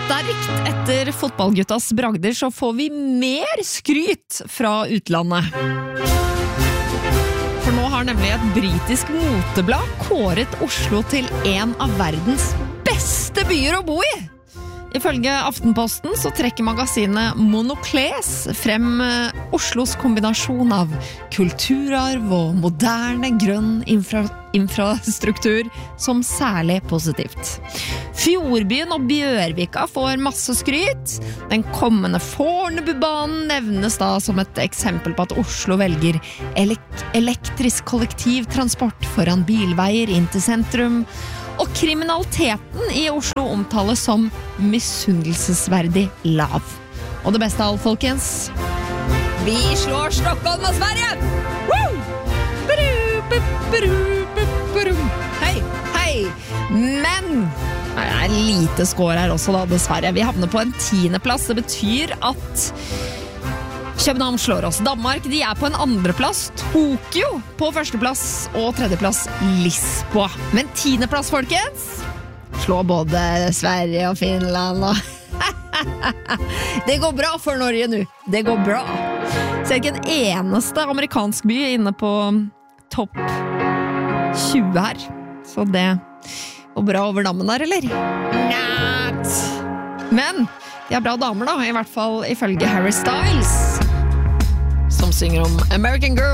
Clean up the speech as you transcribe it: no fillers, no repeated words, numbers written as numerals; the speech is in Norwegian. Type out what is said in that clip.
sterkt etter fotballguttas bragder så får vi mer skryt fra utlandet. For nå har nemlig et britisk moteblad kåret Oslo til en av verdens beste byer å bo i. Ifølge Aftenposten så trekker magasinet Monocles frem Oslos kombinasjon av kulturarv og moderne grønn infrastruktur som særlig positivt. Fjordbyen og Bjørvika får masse skryt. Den kommende Fornebubanen nevnes da som et eksempel på at Oslo velger elektrisk kollektivtransport foran bilveier inn til sentrum. Og kriminaliteten i Oslo omtales som misunnelsesverdig lav. Og det beste av alt, folkens, vi slår Stockholm og Sverige! Hei, hei! Men det er lite skår her også da, dessverre. Vi havner på en 10. plass. Det betyr at København slår oss. Danmark, de er på en 2. plass. Tokyo på 1. plass. Og 3. plass Lisboa. Men 10. plass, folkens, slår både Sverige og Finland og det går bra for Norge nu. Det går bra. Så er ikke en eneste amerikansk by inne på topp 20 her. Så det går bra over dammen der, eller? Not! Men de er bra damer da, i hvert fall ifølge Harry Styles, som synger om American Girl.